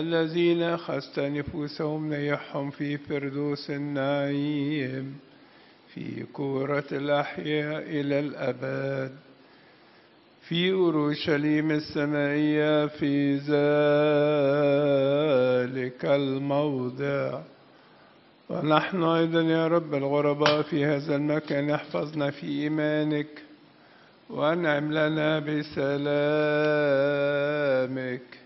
الذين أخذت نفوسهم نيحهم في فردوس النعيم في كورة الأحياء إلى الأبد في أورشليم السمائية في ذلك الموضع. ونحن أيضا يا رب الغرباء في هذا المكان احفظنا في إيمانك وأنعم لنا بسلامك